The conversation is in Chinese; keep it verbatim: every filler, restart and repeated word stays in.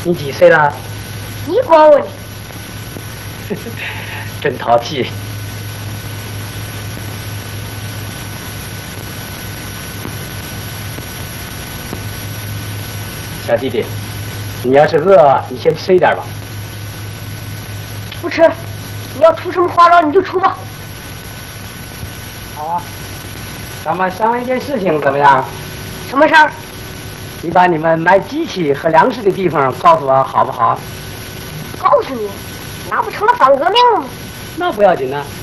你几岁了？ 你管我呢？ 真淘气。小弟弟，你要是饿，你先吃一点吧。 不吃，你要出什么花招你就出吧。 好啊，咱们商量一件事情怎么样？ 什么事儿？ 你把你们卖机器和粮食的地方告诉我好不好？ 告诉你，那不成了反革命了吗？ 那不要紧呢。